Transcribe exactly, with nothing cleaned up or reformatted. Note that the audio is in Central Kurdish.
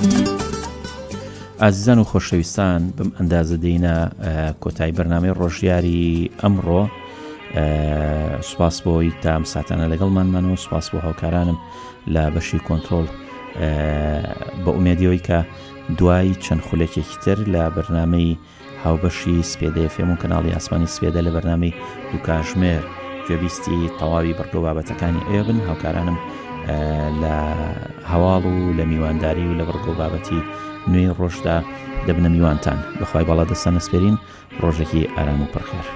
ئازیزان و خۆشەویستان، بم ئەندازە دێینە کۆتایی بەرنامەی ڕۆژیاری ئەمڕۆ. سوپاس بۆی تا ئەم ساتانە لەگەڵمانمانەوە، سوپاس بۆ هاوکارانم لە بەشی کۆنتڕۆڵ، بە ئومێدیەوەی کە دوای چەند خولێکێکی تر لە بەرنامەی هاوبەشی سپێدە ئێف ئێم و کەناڵی ئاسمانی سپێدە لە بەرنامەی دوو کاتژمێر گوێبیستی تەواوی بڕگە و بابەتەکانی ئێوە بن. هاوکارانم لە هەواڵ و لە میوانداری و لە بڕگە و بابەتی نوێی ڕۆژدا دەبنە میوانتان. بەخوای باڵا دەستان ئەسپێرین. ڕۆژێکی ئارام و پڕخێر.